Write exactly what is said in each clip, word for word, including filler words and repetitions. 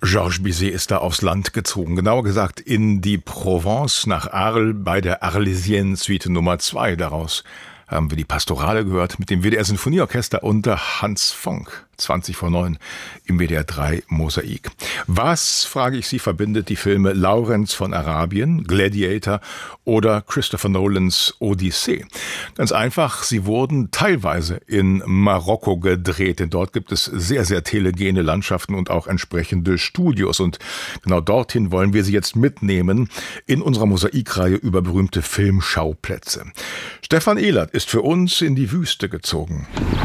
Georges Bizet ist da aufs Land gezogen, genauer gesagt in die Provence nach Arles bei der Arlesienne Suite Nummer zwei. Daraus haben wir die Pastorale gehört mit dem W D R Sinfonieorchester unter Hans Fonck. zwanzig vor neun im W D R drei Mosaik. Was, frage ich Sie, verbindet die Filme Lawrence von Arabien, Gladiator oder Christopher Nolans Odyssee? Ganz einfach, sie wurden teilweise in Marokko gedreht, denn dort gibt es sehr, sehr telegene Landschaften und auch entsprechende Studios. Und genau dorthin wollen wir Sie jetzt mitnehmen in unserer Mosaikreihe über berühmte Filmschauplätze. Stefan Ehlert ist für uns in die Wüste gezogen.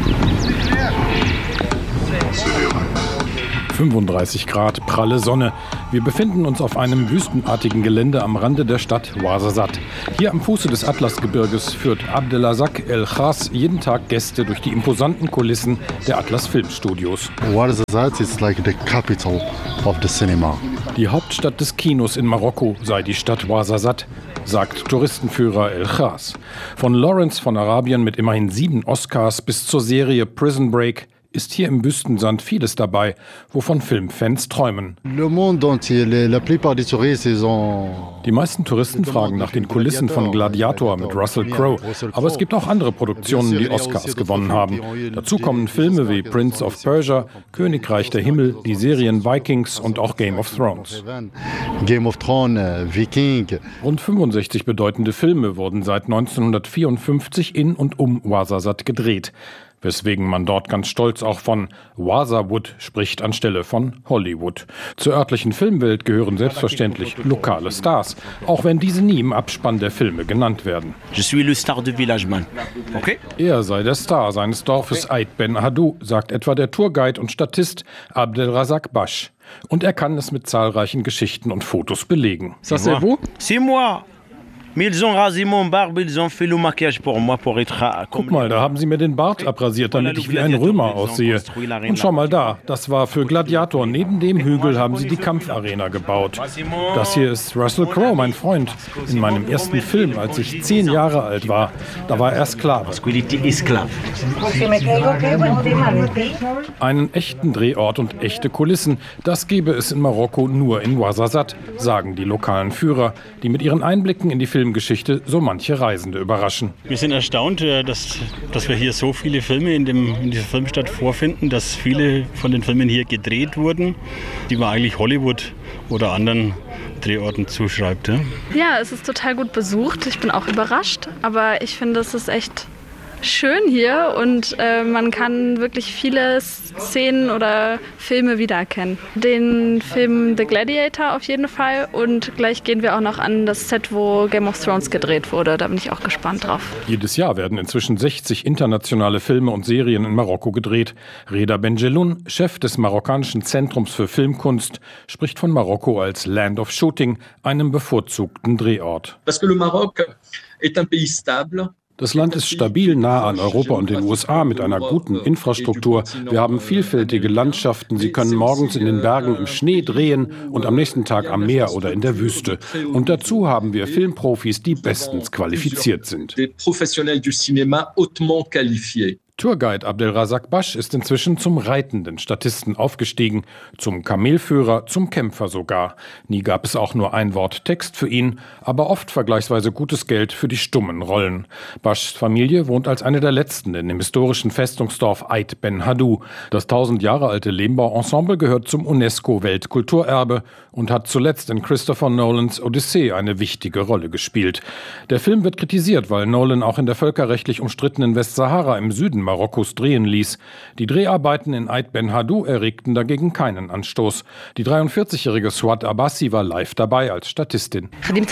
fünfunddreißig Grad, pralle Sonne. Wir befinden uns auf einem wüstenartigen Gelände am Rande der Stadt Ouarzazate. Hier am Fuße des Atlasgebirges führt Abdelrazak El-Khas jeden Tag Gäste durch die imposanten Kulissen der Atlas Filmstudios. Ouarzazate is like the capital of the cinema. Die Hauptstadt des Kinos in Marokko sei die Stadt Ouarzazate, sagt Touristenführer El-Khas. Von Lawrence von Arabien mit immerhin sieben Oscars bis zur Serie Prison Break ist hier im Wüstensand vieles dabei, wovon Filmfans träumen. Die meisten Touristen fragen nach den Kulissen von Gladiator mit Russell Crowe, aber es gibt auch andere Produktionen, die Oscars gewonnen haben. Dazu kommen Filme wie Prince of Persia, Königreich der Himmel, die Serien Vikings und auch Game of Thrones. Game of Thrones, Viking. Rund fünfundsechzig bedeutende Filme wurden seit neunzehnhundertvierundfünfzig in und um Ouarzazate gedreht, weswegen man dort ganz stolz auch von Ouarzawood spricht anstelle von Hollywood. Zur örtlichen Filmwelt gehören selbstverständlich lokale Stars, auch wenn diese nie im Abspann der Filme genannt werden. Je suis le star du village, man. Okay? Er sei der Star seines Dorfes Aït Ben Haddou, sagt etwa der Tourguide und Statist Abdelrazak Bash. Und er kann es mit zahlreichen Geschichten und Fotos belegen. Ça c'est vous? C'est moi. Guck mal, da haben sie mir den Bart abrasiert, damit ich wie ein Römer aussehe. Und schau mal da, das war für Gladiator. Neben dem Hügel haben sie die Kampfarena gebaut. Das hier ist Russell Crowe, mein Freund. In meinem ersten Film, als ich zehn Jahre alt war, da war er Sklave. Einen echten Drehort und echte Kulissen, das gäbe es in Marokko nur in Ouarzazate, sagen die lokalen Führer, die mit ihren Einblicken in die Filme Geschichte so manche Reisende überraschen. Wir sind erstaunt, dass, dass wir hier so viele Filme in, dem, in dieser Filmstadt vorfinden, dass viele von den Filmen hier gedreht wurden, die man eigentlich Hollywood oder anderen Drehorten zuschreibt. Ja, ja, es ist total gut besucht. Ich bin auch überrascht, aber ich finde, es ist echt schön hier und äh, man kann wirklich viele Szenen oder Filme wiedererkennen. Den Film The Gladiator auf jeden Fall und gleich gehen wir auch noch an das Set, wo Game of Thrones gedreht wurde. Da bin ich auch gespannt drauf. Jedes Jahr werden inzwischen sechzig internationale Filme und Serien in Marokko gedreht. Reda Benjeloun, Chef des marokkanischen Zentrums für Filmkunst, spricht von Marokko als Land of Shooting, einem bevorzugten Drehort. Parce que le Maroc est un pays stable. Das Land ist stabil nah an Europa und den U S A mit einer guten Infrastruktur. Wir haben vielfältige Landschaften. Sie können morgens in den Bergen im Schnee drehen und am nächsten Tag am Meer oder in der Wüste. Und dazu haben wir Filmprofis, die bestens qualifiziert sind. Tourguide Abdelrazak Bash ist inzwischen zum reitenden Statisten aufgestiegen, zum Kamelführer, zum Kämpfer sogar. Nie gab es auch nur ein Wort Text für ihn, aber oft vergleichsweise gutes Geld für die stummen Rollen. Bashs Familie wohnt als eine der letzten in dem historischen Festungsdorf Aït Ben Haddou. Das tausend Jahre alte Lehmbauensemble gehört zum UNESCO-Weltkulturerbe und hat zuletzt in Christopher Nolans Odyssee eine wichtige Rolle gespielt. Der Film wird kritisiert, weil Nolan auch in der völkerrechtlich umstrittenen Westsahara im Süden Marokkos drehen ließ. Die Dreharbeiten in Aït Ben Haddou erregten dagegen keinen Anstoß. Die dreiundvierzigjährige Swat Abbasi war live dabei als Statistin.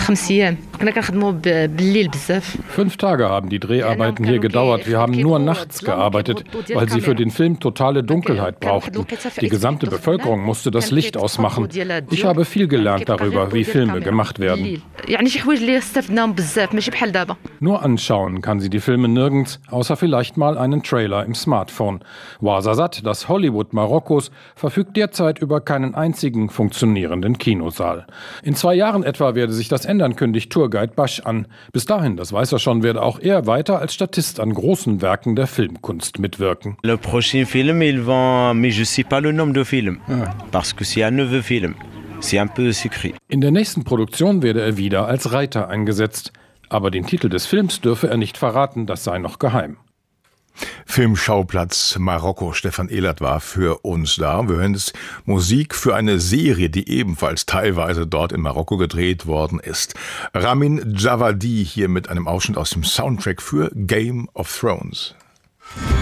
Fünf Tage haben die Dreharbeiten hier gedauert. Wir haben nur nachts gearbeitet, weil sie für den Film totale Dunkelheit brauchten. Die gesamte Bevölkerung musste das Licht ausmachen. Ich habe viel gelernt darüber, wie Filme gemacht werden. Nur anschauen kann sie die Filme nirgends, außer vielleicht mal einen Trailer im Smartphone. Ouarzazate, das Hollywood Marokkos, verfügt derzeit über keinen einzigen funktionierenden Kinosaal. In zwei Jahren etwa werde sich das ändern, kündigt Tourguide Basch an. Bis dahin, das weiß er schon, werde auch er weiter als Statist an großen Werken der Filmkunst mitwirken. Le prochain film, il vend, mais je sais pas le nombre de films, parce que c'est un nouveau film. C'est un peu secret. In der nächsten Produktion werde er wieder als Reiter eingesetzt. Aber den Titel des Films dürfe er nicht verraten, das sei noch geheim. Filmschauplatz Marokko. Stefan Ehlert war für uns da. Wir hören jetzt Musik für eine Serie, die ebenfalls teilweise dort in Marokko gedreht worden ist. Ramin Djawadi hier mit einem Ausschnitt aus dem Soundtrack für Game of Thrones.